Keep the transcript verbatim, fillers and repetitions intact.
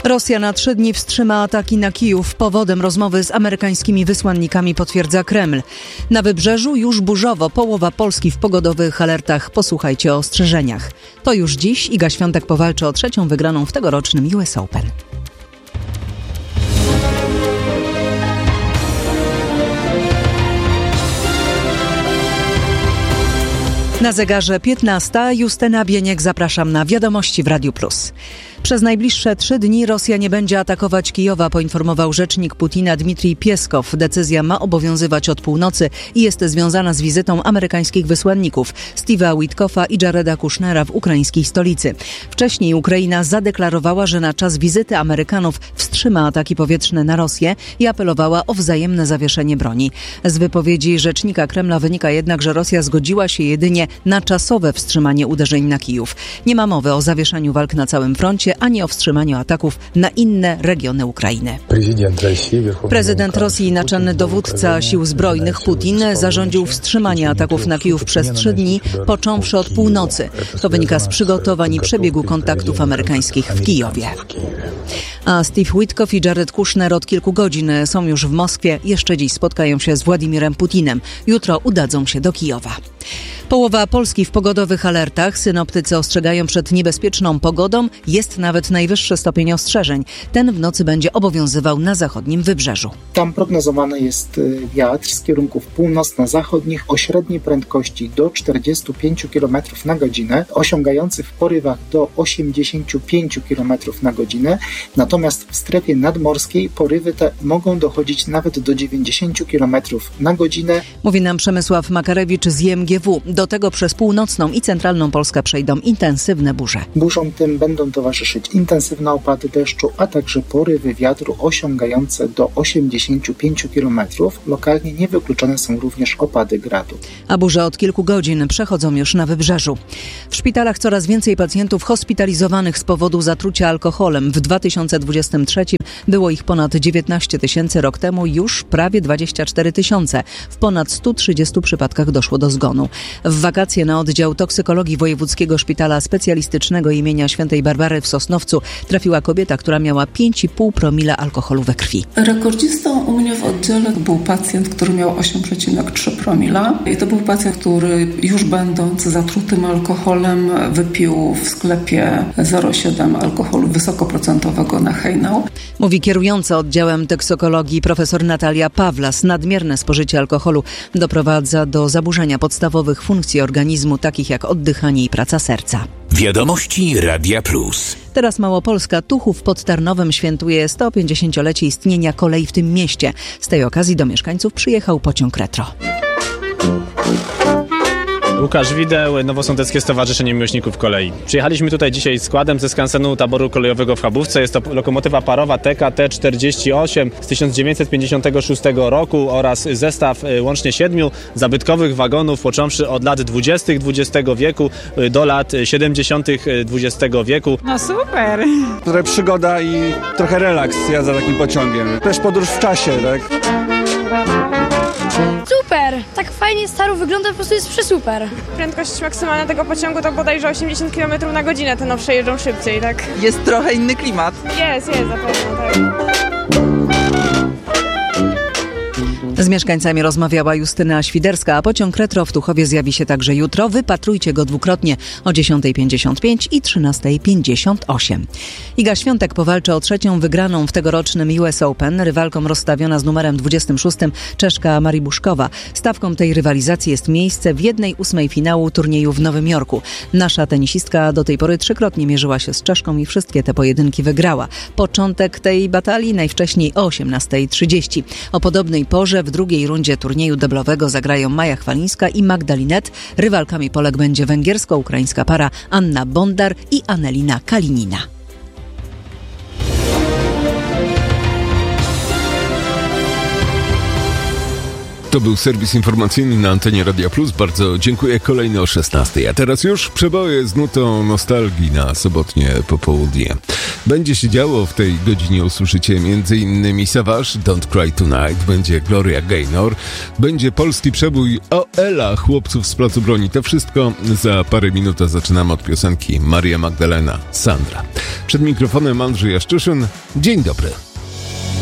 Rosja na trzy dni wstrzyma ataki na Kijów. Powodem rozmowy z amerykańskimi wysłannikami potwierdza Kreml. Na wybrzeżu już burzowo, połowa Polski w pogodowych alertach. Posłuchajcie o ostrzeżeniach. To już dziś Iga Świątek powalczy o trzecią wygraną w tegorocznym U S Open. Na zegarze piętnasta. Justyna Bieniek, zapraszam na Wiadomości w Radiu Plus. Przez najbliższe trzy dni Rosja nie będzie atakować Kijowa, poinformował rzecznik Putina Dmitrij Pieskow. Decyzja ma obowiązywać od północy i jest związana z wizytą amerykańskich wysłanników Steve'a Witkoffa i Jareda Kushnera w ukraińskiej stolicy. Wcześniej Ukraina zadeklarowała, że na czas wizyty Amerykanów wstrzyma ataki powietrzne na Rosję i apelowała o wzajemne zawieszenie broni. Z wypowiedzi rzecznika Kremla wynika jednak, że Rosja zgodziła się jedynie na czasowe wstrzymanie uderzeń na Kijów. Nie ma mowy o zawieszaniu walk na całym froncie, ani o wstrzymaniu ataków na inne regiony Ukrainy. Prezydent Rosji i naczelny dowódca sił zbrojnych Putin zarządził wstrzymanie ataków na Kijów przez trzy dni, począwszy od północy. To wynika z przygotowań i przebiegu kontaktów amerykańskich w Kijowie. A Steve Witkoff i Jared Kushner od kilku godzin są już w Moskwie. Jeszcze dziś spotkają się z Władimirem Putinem. Jutro udadzą się do Kijowa. Połowa Polski w pogodowych alertach. Synoptycy ostrzegają przed niebezpieczną pogodą. Jest nawet najwyższy stopień ostrzeżeń. Ten w nocy będzie obowiązywał na zachodnim wybrzeżu. Tam prognozowany jest wiatr z kierunków północno-zachodnich o średniej prędkości do czterdziestu pięciu kilometrów na godzinę, osiągający w porywach do osiemdziesięciu pięciu kilometrów na godzinę. Natomiast w strefie nadmorskiej porywy te mogą dochodzić nawet do dziewięćdziesięciu kilometrów na godzinę. Mówi nam Przemysław Makarewicz z I M G W. Do tego przez północną i centralną Polskę przejdą intensywne burze. Burzom tym będą towarzyszyć intensywne opady deszczu, a także porywy wiatru osiągające do osiemdziesięciu pięciu kilometrów. Lokalnie niewykluczone są również opady gradu. A burze od kilku godzin przechodzą już na wybrzeżu. W szpitalach coraz więcej pacjentów hospitalizowanych z powodu zatrucia alkoholem. W dwa tysiące dwudziestym trzecim było ich ponad dziewiętnaście tysięcy, rok temu już prawie dwadzieścia cztery tysiące. W ponad stu trzydziestu przypadkach doszło do zgonu. W wakacje na oddział toksykologii Wojewódzkiego Szpitala Specjalistycznego imienia Świętej Barbary w Sosnowcu trafiła kobieta, która miała pięć i pół promila alkoholu we krwi. Rekordzistą u mnie w oddziale był pacjent, który miał osiem przecinek trzy promila. I to był pacjent, który już będąc zatrutym alkoholem wypił w sklepie zero przecinek siedem alkoholu wysokoprocentowego na hejnał. Mówi kierująca oddziałem toksykologii profesor Natalia Pawlas. Nadmierne spożycie alkoholu doprowadza do zaburzenia podstawowych funkcji organizmu, takich jak oddychanie i praca serca. Wiadomości Radia Plus. Teraz Małopolska. Tuchów pod Tarnowem świętuje sto pięćdziesięciolecie istnienia kolei w tym mieście. Z tej okazji do mieszkańców przyjechał pociąg retro. Łukasz Wideł, Nowosądeckie Stowarzyszenie Miłośników Kolei. Przyjechaliśmy tutaj dzisiaj składem ze skansenu taboru kolejowego w Chabówce. Jest to lokomotywa parowa T K T czterdzieści osiem z tysiąc dziewięćset pięćdziesiątego szóstego roku oraz zestaw łącznie siedmiu zabytkowych wagonów, począwszy od lat dwudziestych dwudziestego wieku do lat siedemdziesiątych dwudziestego wieku. No super! Trochę przygoda i trochę relaks jazda takim pociągiem. Też podróż w czasie, tak? Super! Tak fajnie staro wygląda, po prostu jest przesuper. Prędkość maksymalna tego pociągu to bodajże osiemdziesiąt kilometrów na godzinę, te nowsze jeżdżą szybciej, tak? Jest trochę inny klimat. Jest, jest zapewne, tak. Z mieszkańcami rozmawiała Justyna Świderska, a pociąg retro w Tuchowie zjawi się także jutro. Wypatrujcie go dwukrotnie o dziesiąta pięćdziesiąt pięć i trzynasta pięćdziesiąt osiem. Iga Świątek powalczy o trzecią wygraną w tegorocznym U S Open. Rywalką rozstawiona z numerem dwudziestym szóstym Czeszka Mari Buszkowa. Stawką tej rywalizacji jest miejsce w jednej ósmej finału turnieju w Nowym Jorku. Nasza tenisistka do tej pory trzykrotnie mierzyła się z Czeszką i wszystkie te pojedynki wygrała. Początek tej batalii najwcześniej o osiemnasta trzydzieści. O podobnej porze w drugiej rundzie turnieju deblowego zagrają Maja Chwalińska i Magdalinet. Rywalkami Polek będzie węgiersko-ukraińska para Anna Bondar i Anelina Kalinina. To był serwis informacyjny na antenie Radia Plus. Bardzo dziękuję. Kolejny o szesnastej. A teraz już przeboje z nutą nostalgii na sobotnie popołudnie. Będzie się działo w tej godzinie. Usłyszycie m.in. Savage, Don't Cry Tonight, będzie Gloria Gaynor, będzie polski przebój o Ela, chłopców z Placu Broni. To wszystko za parę minut, a zaczynamy od piosenki Maria Magdalena, Sandra. Przed mikrofonem Andrzej Jaszczuszyn. Dzień dobry.